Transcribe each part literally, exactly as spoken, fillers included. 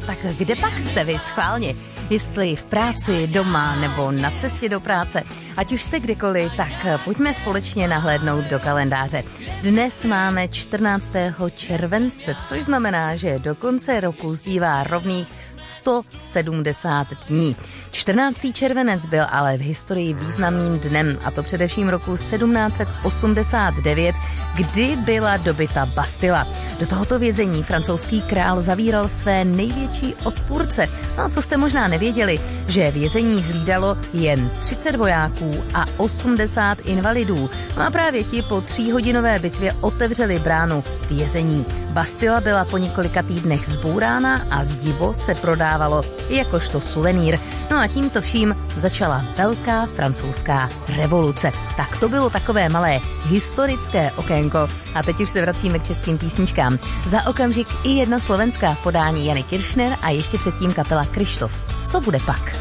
Tak kde pak jste vy schválně? Jestli v práci, doma nebo na cestě do práce, ať už jste kdekoliv, tak pojďme společně nahlédnout do kalendáře. Dnes máme čtrnáctého července, což znamená, že do konce roku zbývá rovných sto sedmdesát dní. čtrnáctého červenec byl ale v historii významným dnem, a to především roku sedmnáct set osmdesát devět, kdy byla dobyta Bastila. Do tohoto vězení francouzský král zavíral své největší odpůrce. No a co jste možná nevěděli, že vězení hlídalo jen třicet vojáků a osmdesát invalidů. No a právě ti po tříhodinové bitvě otevřeli bránu vězení. Bastila byla po několika týdnech zbourána a zdivo se prodávalo jakožto suvenýr. No a tímto vším začala velká francouzská revoluce. Tak to bylo takové malé historické okénko. A teď už se vracíme k českým písničkám. Za okamžik i jedna slovenská v podání Jany Kiršner a ještě předtím kapela Kryštof. Co bude pak?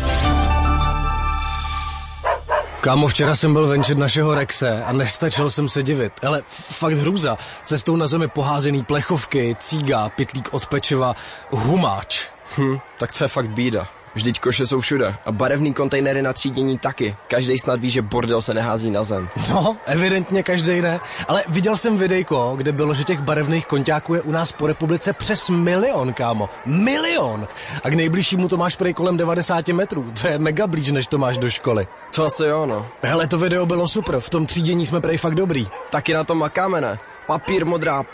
Kámo, včera jsem byl venčit našeho Rexe a nestačil jsem se divit. Ale fakt hrůza. Cestou na zemi poházený plechovky, cíga, pytlík od pečiva, humáč. Hm, tak to je fakt bída. Vždyť koše jsou všude a barevný kontejnery na třídění taky. Každej snad ví, že bordel se nehází na zem. No, evidentně každej ne. Ale viděl jsem videjko, kde bylo, že těch barevných konťáků je u nás po republice přes milion, kámo. Milion! A k nejbližšímu to máš prej kolem devadesát metrů. To je mega blíž, než to máš do školy. To asi jo, no. Hele, to video bylo super. V tom třídění jsme prej fakt dobrý. Taky na tom makáme, ne? Papír, modrá